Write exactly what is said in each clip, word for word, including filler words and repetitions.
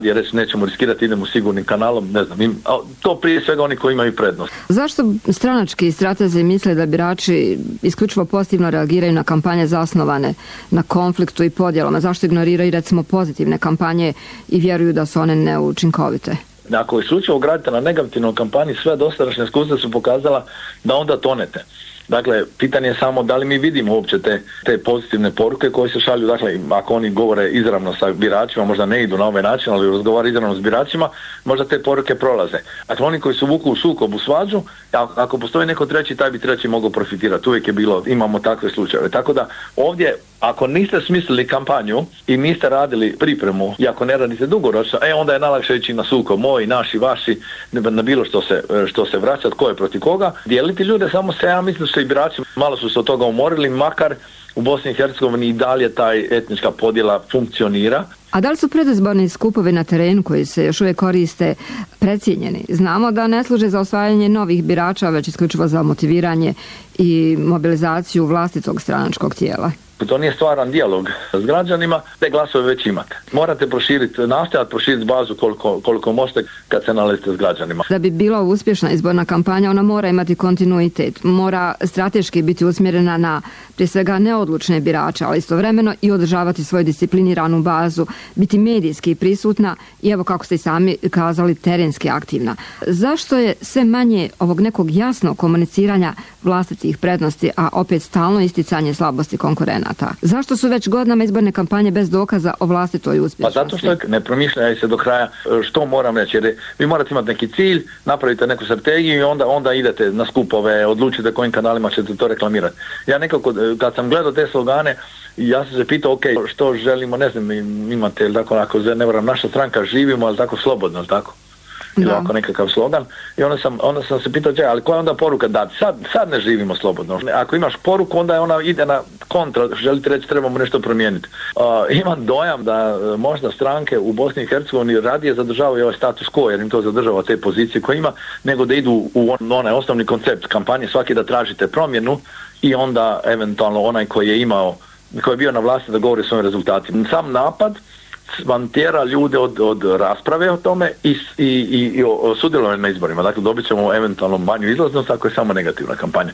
jer reći nećemo riskirati, idemo sigurnim kanalom, ne znam, im, to prije svega oni koji imaju prednost. Zašto stranački stratezi misle da birači isključivo pozitivno reagiraju na kampanje zasnovane na konfliktu i podjelama? Zašto ignoriraju recimo pozitivne kampanje i vjeruju da su one neučinkovite? Ako isključivo gradite na negativnoj kampanji, sve dosadašnje iskustva su pokazala da onda tonete. Dakle, pitanje je samo da li mi vidimo uopće te, te pozitivne poruke koje se šalju, dakle, ako oni govore izravno sa biračima, možda ne idu na ovaj način, ali razgovaraju izravno s biračima, možda te poruke prolaze. Dakle, oni koji su vuku u sukob, u svađu, ako postoji neko treći, taj bi treći mogao profitirati. Uvijek je bilo, imamo takve slučajeve. Tako da ovdje, ako niste smislili kampanju i niste radili pripremu, i ako ne radite dugoročno, e, onda je najlakše ići na sukob, moji, naši, vaši, na bilo što se, što se vraća, tko je protiv koga. Dijeliti ljude samo se, ja mislim, i birači malo su se od toga umorili, makar u Bosni i Hercegovini i dalje taj etnička podjela funkcionira. A da li su predizborni skupovi na terenu koji se još uvijek koriste precijenjeni? Znamo da ne služe za osvajanje novih birača, već isključivo za motiviranje i mobilizaciju vlastitog stranačkog tijela. To nije stvaran dijalog s građanima, te glasove već imate. Morate proširiti, nastojati proširiti bazu koliko, koliko možete kad se nalazite s građanima. Da bi bila uspješna izborna kampanja, ona mora imati kontinuitet, mora strateški biti usmjerena na prije svega neodlučne birače, ali istovremeno i održavati svoju discipliniranu bazu, biti medijski prisutna i evo kako ste i sami kazali, terenski aktivna. Zašto je sve manje ovog nekog jasnog komuniciranja vlastitih prednosti, a opet stalno isticanje slabosti konkurenata? Zašto su već godinama izborne kampanje bez dokaza o vlastitoj uspješnosti? Pa zato što ne promišljaju se do kraja što moram reći, jer vi morate imati neki cilj, napravite neku strategiju i onda, onda idete na skupove, odlučite kojim kanalima ćete to reklamirati. Ja nekako, kad sam gledao te slogane, ja sam se pitao, ok, što želimo, ne znam, imate, ili tako, ako ne moram, naša stranka živimo, ali tako slobodno, ali tako? Ili da. Ovako nekakav slogan. I onda sam, onda sam se pitao, ali koja je onda poruka dati? Sad, sad ne živimo slobodno. Ako imaš poruku, onda je ona ide na kontra, želite reći trebamo nešto promijeniti. Uh, imam dojam da uh, možda stranke u Bosni i Hercegovini radije zadržavaju ovaj status quo, jer im to zadržava te pozicije koje ima, nego da idu u on, onaj osnovni koncept kampanje, svaki da tražite promjenu i onda eventualno onaj koji je imao, koji je bio na vlasti da govori o svojim rezultatima. Sam napad vam tjera ljude od, od rasprave o tome i, i, i, i o sudjelovanju na izborima. Dakle, dobit ćemo eventualno manju izlaznost ako je samo negativna kampanja.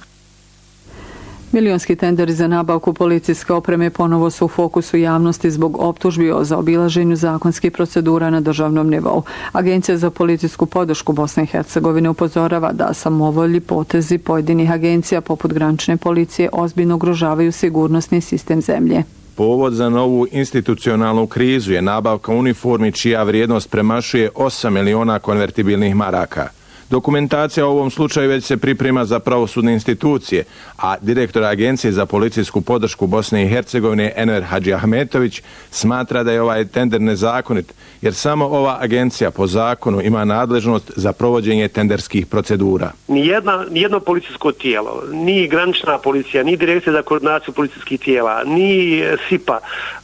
Milionski tenderi za nabavku policijske opreme ponovo su u fokusu javnosti zbog optužbi o zaobilaženju zakonskih procedura na državnom nivou. Agencija za policijsku podršku Bosne i Hercegovine upozorava da samovolji potezi pojedinih agencija poput granične policije ozbiljno ugrožavaju sigurnosni sistem zemlje. Povod za novu institucionalnu krizu je nabavka uniformi čija vrijednost premašuje osam miliona konvertibilnih maraka. Dokumentacija u ovom slučaju već se priprema za pravosudne institucije, a direktor Agencije za policijsku podršku Bosne i Hercegovine Enver Hadžiahmetović smatra da je ovaj tender nezakonit, jer samo ova agencija po zakonu ima nadležnost za provođenje tenderskih procedura. Nijedna, nijedno policijsko tijelo, ni granična policija, ni direkcija za koordinaciju policijskih tijela, ni SIPA,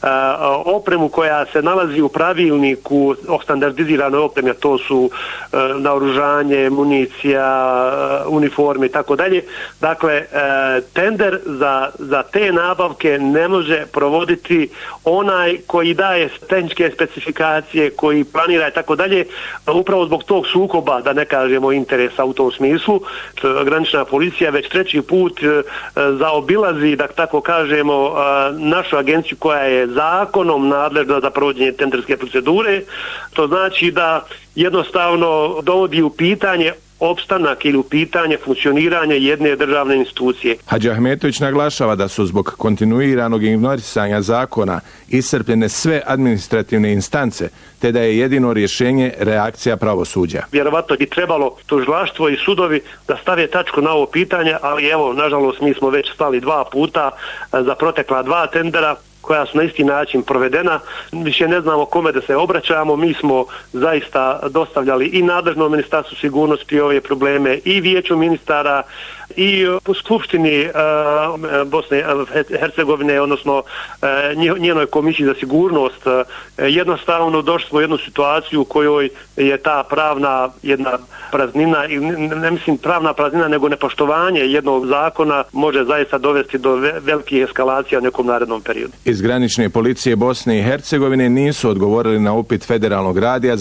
opremu koja se nalazi u pravilniku o standardiziranoj opremi, a to su naoružanje, municija, uniforme i tako dalje. Dakle, tender za, za te nabavke ne može provoditi onaj koji daje tehničke specifikacije, koji planira i tako dalje. Upravo zbog tog sukoba, da ne kažemo interesa u tom smislu, granična policija već treći put zaobilazi, da tako kažemo, našu agenciju koja je zakonom nadležna za provođenje tenderske procedure. To znači da jednostavno dovodi u pitanje opstanak ili u pitanje funkcioniranja jedne državne institucije. Hadžiahmetović naglašava da su zbog kontinuiranog ignorisanja zakona iscrpljene sve administrativne instance, te da je jedino rješenje reakcija pravosuđa. Vjerovatno bi trebalo tužilaštvo i sudovi da stave tačku na ovo pitanje, ali evo, nažalost, mi smo već stali dva puta za protekla dva tendera koja su na isti način provedena. Više ne znamo kome da se obraćamo. Mi smo zaista dostavljali i nadležno ministarstvu sigurnosti ove probleme i vijeću ministara i po skupštini uh, Bosne i Hercegovine, odnosno uh, njenoj komisiji za sigurnost. Uh, jednostavno došli smo u jednu situaciju u kojoj je ta pravna jedna praznina, i ne, ne mislim pravna praznina, nego nepoštovanje jednog zakona može zaista dovesti do ve- velikih eskalacija u nekom narednom periodu. Iz granične policije Bosne i Hercegovine nisu odgovorili na upit Federalnog radija